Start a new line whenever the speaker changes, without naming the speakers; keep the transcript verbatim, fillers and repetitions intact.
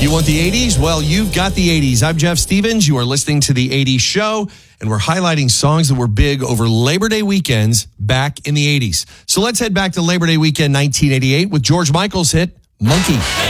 You want the eighties? Well, you've got the eighties. I'm Jeff Stevens. You are listening to the eighties Show, and we're highlighting songs that were big over Labor Day weekends back in the eighties. So let's head back to Labor Day weekend nineteen eighty-eight with George Michael's hit, Monkey.